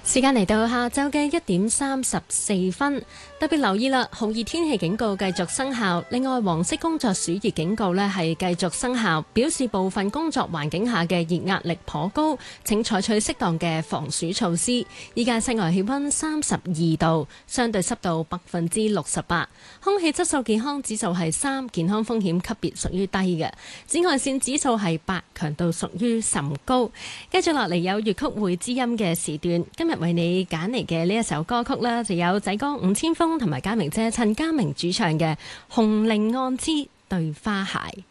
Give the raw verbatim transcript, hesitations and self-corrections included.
時間嚟到下晝嘅一點三十四分，特別留意啦，酷熱天氣警告繼續生效。另外，黃色工作暑熱警告呢係繼續生效，表示部分工作環境下嘅熱壓力頗高，請採取適當嘅防暑措施。依家室外氣溫三十二度，相對濕度百分之六十八，空氣質素健康指數係三，健康風險級別屬於低嘅。紫外線指數係八，強度屬於甚高。跟住落嚟有粵曲會知音嘅時段，今日為你揀嚟嘅呢一首歌曲啦，就有仔哥伍千峰同埋嘉明姐陳嘉明主唱嘅《紅菱岸之對花鞋》。